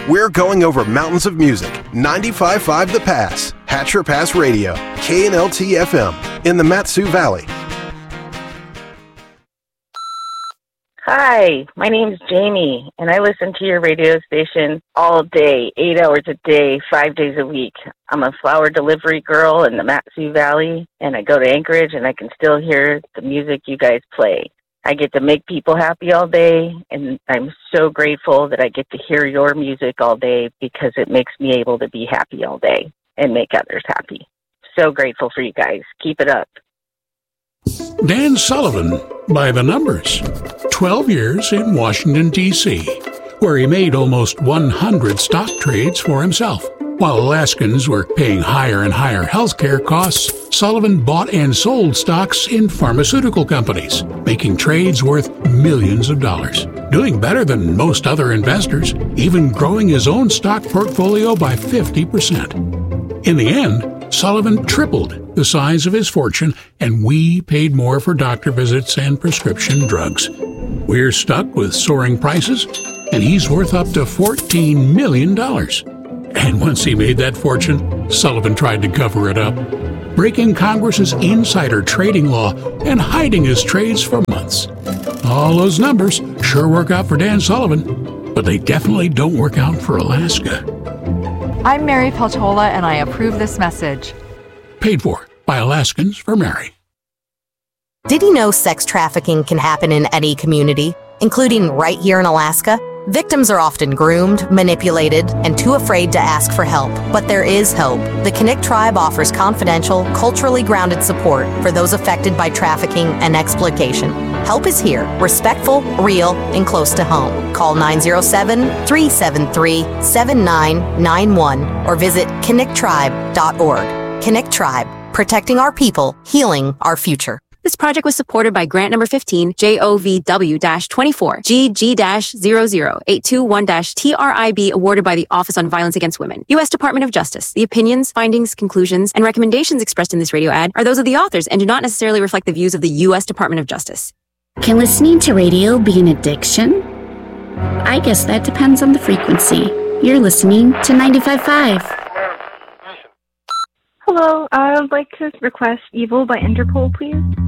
We're going over mountains of music. 95.5 The Pass, Hatcher Pass Radio, KNLT FM, in the Mat-Su Valley. Hi, my name's Jamie, and I listen to your radio station all day, 8 hours a day, 5 days a week. I'm a flower delivery girl in the Mat-Su Valley, and I go to Anchorage, and I can still hear the music you guys play. I get to make people happy all day, and I'm so grateful that I get to hear your music all day because it makes me able to be happy all day and make others happy. So grateful for you guys. Keep it up. Dan Sullivan, by the numbers. 12 years in Washington, D.C., where he made almost 100 stock trades for himself. While Alaskans were paying higher and higher healthcare costs, Sullivan bought and sold stocks in pharmaceutical companies, making trades worth millions of dollars. Doing better than most other investors, even growing his own stock portfolio by 50%. In the end, Sullivan tripled the size of his fortune, and we paid more for doctor visits and prescription drugs. We're stuck with soaring prices, and he's worth up to $14 million. And once he made that fortune, Sullivan tried to cover it up, breaking Congress's insider trading law and hiding his trades for months. All those numbers sure work out for Dan Sullivan, but they definitely don't work out for Alaska. I'm Mary Peltola, and I approve this message. Paid for by Alaskans for Mary. Did you know sex trafficking can happen in any community, including right here in Alaska? Victims are often groomed, manipulated, and too afraid to ask for help. But there is hope. The Knik Tribe offers confidential, culturally grounded support for those affected by trafficking and exploitation. Help is here, respectful, real, and close to home. Call 907-373-7991 or visit kniktribe.org. Knik Tribe, protecting our people, healing our future. This project was supported by grant number 15, JOVW-24, GG-00821-TRIB, awarded by the Office on Violence Against Women, U.S. Department of Justice. The opinions, findings, conclusions, and recommendations expressed in this radio ad are those of the authors and do not necessarily reflect the views of the U.S. Department of Justice. Can listening to radio be an addiction? I guess that depends on the frequency. You're listening to 95.5. Hello, I would like to request Evil by Interpol, please.